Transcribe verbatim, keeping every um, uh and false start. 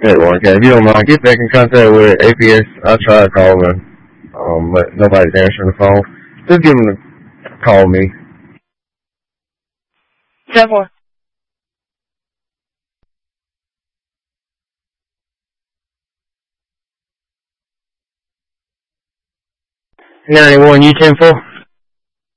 Hey, Warren, K, if you don't mind, get back in contact with A P S. I tried calling, um, but nobody's answering the phone. Just give them a call me. ten four. ninety-one, U ten four.